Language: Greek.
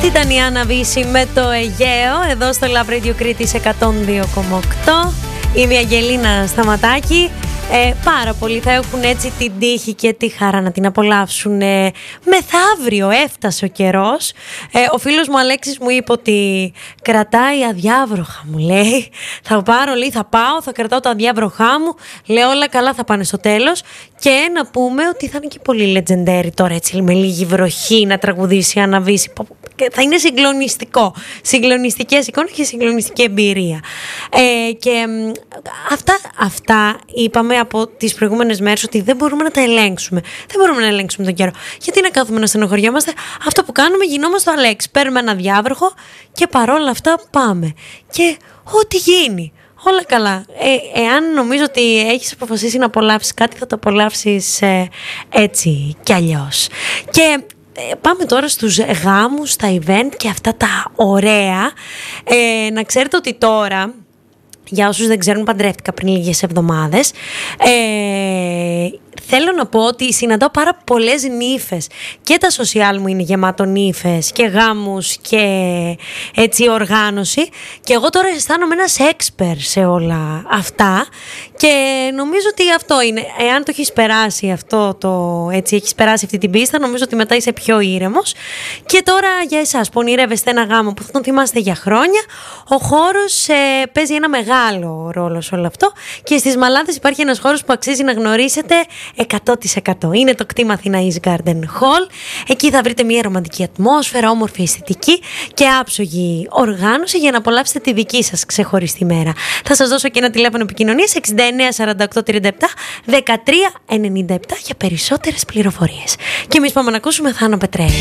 Αυτή ήταν η Άννα Βύση με το Αιγαίο, εδώ στο Love Radio Κρήτης 102,8. Είμαι η Αγγελίνα Σταματάκη. Πάρα πολλοί θα έχουν έτσι την τύχη και τη χαρά να την απολαύσουν. Μεθαύριο έφτασε ο καιρός. Ο φίλος μου Αλέξης μου είπε ότι κρατάει αδιάβροχα, μου λέει. Θα πάρω, λέει, θα πάω, θα κρατάω τα αδιάβροχά μου. Λέω όλα καλά θα πάνε στο τέλος. Και να πούμε ότι θα είναι και πολύ λετζεντέρι τώρα, έτσι, με λίγη βροχή να τραγουδήσει, Άννα Βύση. Θα είναι συγκλονιστικό. Συγκλονιστικές εικόνες και συγκλονιστική εμπειρία. Και αυτά είπαμε από τις προηγούμενες μέρες ότι δεν μπορούμε να τα ελέγξουμε. Δεν μπορούμε να ελέγξουμε τον καιρό. Γιατί να κάθουμε να στενοχωριόμαστε? Αυτό που κάνουμε, γινόμαστε το Αλέξη. Παίρνουμε ένα διάβροχο και παρόλα αυτά πάμε. Και ό,τι γίνει. Όλα καλά. Εάν νομίζω ότι έχεις αποφασίσει να απολαύσεις κάτι, θα το απολαύσεις έτσι κι αλλιώς. Και πάμε τώρα στους γάμους, στα event και αυτά τα ωραία. Να ξέρετε ότι τώρα, για όσους δεν ξέρουν, παντρεύτηκα πριν λίγες εβδομάδες. Θέλω να πω ότι συναντάω πάρα πολλές νύφες και τα social μου είναι γεμάτο νύφες και γάμους και έτσι οργάνωση, και εγώ τώρα αισθάνομαι ένας expert σε όλα αυτά και νομίζω ότι αυτό είναι. Εάν το έχεις περάσει αυτό έτσι έχεις περάσει αυτή την πίστα, νομίζω ότι μετά είσαι πιο ήρεμος. Και τώρα για εσάς που ονειρεύεστε ένα γάμο που θα τον θυμάστε για χρόνια, ο χώρος παίζει ένα μεγάλο ρόλο σε όλο αυτό, και στις Μαλάδες υπάρχει ένας χώρος που αξίζει να γνωρίσετε 100%. Είναι το κτήμα Αθηναής Garden Hall. Εκεί θα βρείτε μια ρομαντική ατμόσφαιρα, όμορφη αισθητική και άψογη οργάνωση για να απολαύσετε τη δική σας ξεχωριστή μέρα. Θα σας δώσω και ένα τηλέφωνο επικοινωνίας 69 48 37 13 97 για περισσότερες πληροφορίες. Και εμείς πάμε να ακούσουμε Θάνο Πετρέλη.